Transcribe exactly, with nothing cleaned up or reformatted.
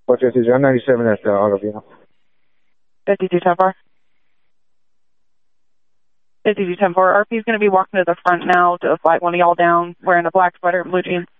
four fifty-two, I'm ninety-seven at uh, Autovino. fifty-two ten four. fifty-two ten four. R P's going to be walking to the front now to flag one of y'all down wearing a black sweater and blue jeans.